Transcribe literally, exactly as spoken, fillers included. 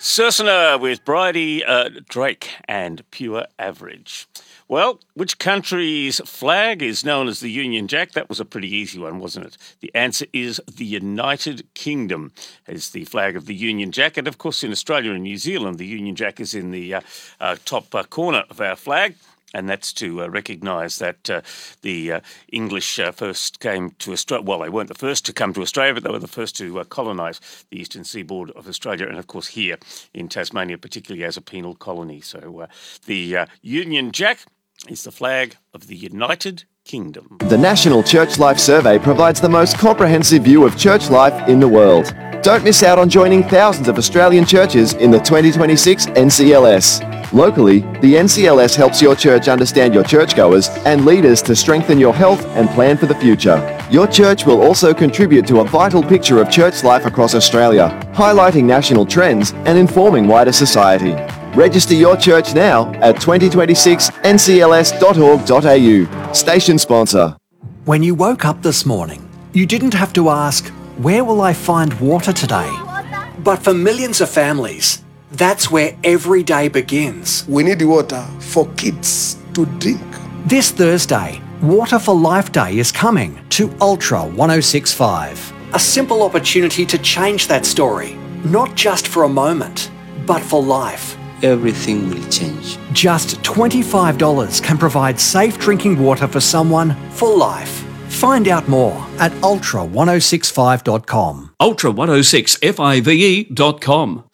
Sursana with Bridie uh, Drake and Pure Average. Well, which country's flag is known as the Union Jack? That was a pretty easy one, wasn't it? The answer is the United Kingdom is the flag of the Union Jack. And, of course, in Australia and New Zealand, the Union Jack is in the uh, uh, top uh, corner of our flag. And that's to uh, recognise that uh, the uh, English uh, first came to Australia. Well, they weren't the first to come to Australia, but they were the first to uh, colonise the eastern seaboard of Australia and, of course, here in Tasmania, particularly as a penal colony. So uh, the uh, Union Jack is the flag of the United Kingdom. The National Church Life Survey provides the most comprehensive view of church life in the world. Don't miss out on joining thousands of Australian churches in the twenty twenty-six N C L S. Locally, the N C L S helps your church understand your churchgoers and leaders to strengthen your health and plan for the future. Your church will also contribute to a vital picture of church life across Australia, highlighting national trends and informing wider society. Register your church now at twenty twenty-six N C L S dot org dot A U. Station sponsor. When you woke up this morning, you didn't have to ask, where will I find water today? But for millions of families, that's where every day begins. We need water for kids to drink. This Thursday, Water for Life Day is coming to Ultra one oh six point five. A simple opportunity to change that story, not just for a moment, but for life. Everything will change. Just twenty-five dollars can provide safe drinking water for someone for life. Find out more at ultra ten sixty-five dot com. ultra ten sixty-five dot com.